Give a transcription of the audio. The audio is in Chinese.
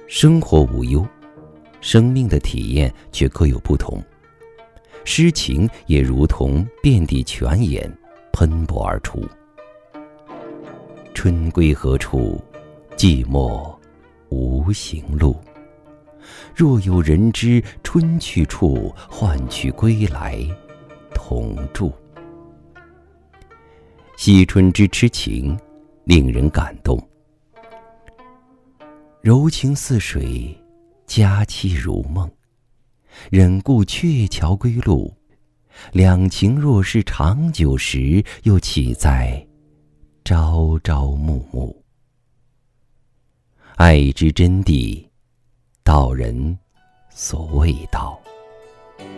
生活无忧，生命的体验却各有不同。诗情也如同遍地泉眼，喷薄而出。春归何处？寂寞无行路。若有人知春去处，换取归来同住。惜春之痴情，令人感动。柔情似水，佳期如梦。忍顾鹊桥归路，两情若是长久时，又岂在朝朝暮暮。爱之真谛，道人所未道。